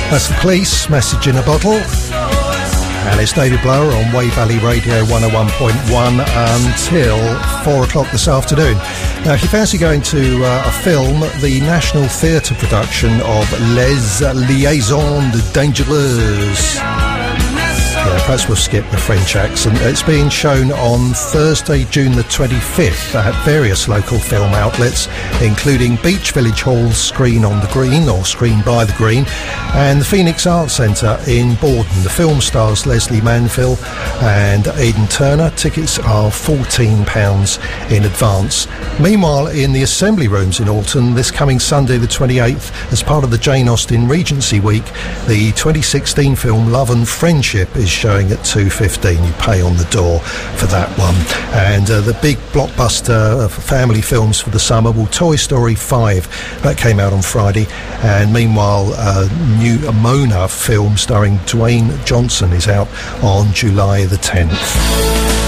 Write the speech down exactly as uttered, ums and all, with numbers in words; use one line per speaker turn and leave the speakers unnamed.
That's the Police, Message in a Bottle. And it's David Blower on Wave Valley Radio one oh one point one until four o'clock this afternoon. Now, if you fancy going to uh, a film, the National Theatre production of Les Liaisons Dangereuses. Yeah, perhaps we'll skip the French accent. It's being shown on Thursday, June the twenty-fifth at various local film outlets, including Beach Village Hall's Screen on the Green, or Screen by the Green, and the Phoenix Arts Centre in Borden. The film stars Leslie Manville and Aidan Turner. Tickets are fourteen pounds in advance. Meanwhile, in the Assembly Rooms in Alton, this coming Sunday the twenty-eighth, as part of the Jane Austen Regency Week, the twenty sixteen film Love and Friendship is showing at two fifteen. You pay on the door for that one. And uh, the big blockbuster of family films for the summer, well, Toy Story five, that came out on Friday. And meanwhile, uh, new Mona film starring Dwayne Johnson is out on July the tenth.